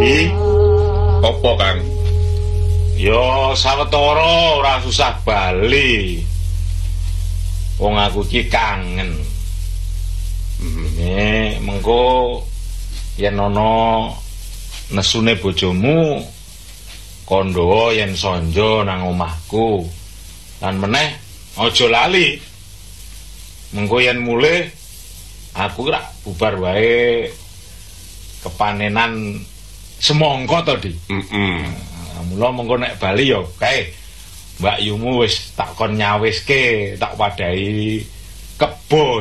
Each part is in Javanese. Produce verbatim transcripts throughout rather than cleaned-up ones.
Di, Apa, Kang? yo sawetara ora susah bali. Wong aku iki kangen. Ini mengko yen ana nesune bojomu kandha yen sonjo nang omahku. Lan meneh aja lali. Mengko yen mulih aku rak bubar wae kepanenan semangka to, Di. Heeh. Mula mengko nek bali ya kae Mbak Yumu wis tak kon nyawiske, tak wadahi kebo.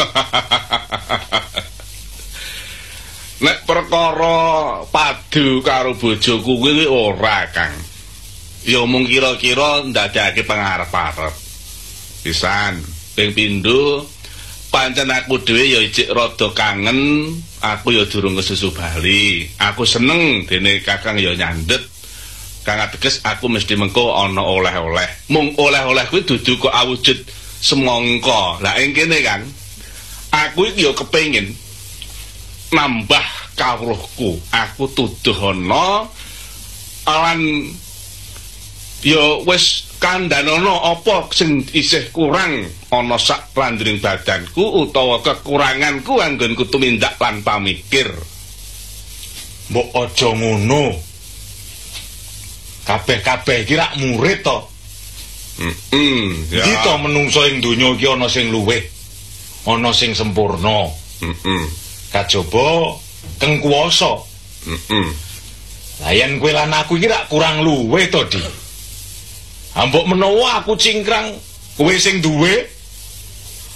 Nek perkara padu karo bojoku kuwi ora, Kang. Ya mung kira-kira ndadekake pangarep-arep. Pisan, ping pindho pancen aku dhewe ya ijik rada kangen, aku ya durung kesusu bali. Aku seneng dene Kakang ya nyandet. Kang ateges aku mesti mengko ana oleh-oleh. Mung oleh-oleh kuwi dudu kok awujud semangka. Lah ing kene, Kang, aku iki ya kepengin nambah kawruhku. Aku tuduh ana alan ya wis kandhanono apa sing isih kurang ana sak randring badanku utawa kekuranganku anggonku tumindak lan pamikir. Mbok aja ngono. Kabeh-kabeh iki rak murid to. Heeh. Ya. Iki to menungso ing donya iki ana sing luwih, ana sing sempurna. Heeh. Kajaba keng kuwasa. Heeh. Lah yen kowe lan aku iki rak kurang luwih to, Di. Ambok menawa aku cingkrang, kowe sing duwe